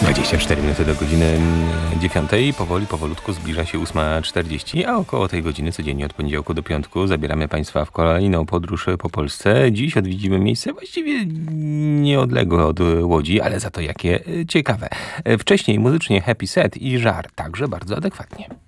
24 minuty do godziny 9. Powolutku zbliża się 8:40, a około tej godziny codziennie od poniedziałku do piątku zabieramy Państwa w kolejną podróż po Polsce. Dziś odwiedzimy miejsce właściwie nieodległe od Łodzi, ale za to jakie ciekawe. Wcześniej muzycznie Happy Set i Żar, także bardzo adekwatnie.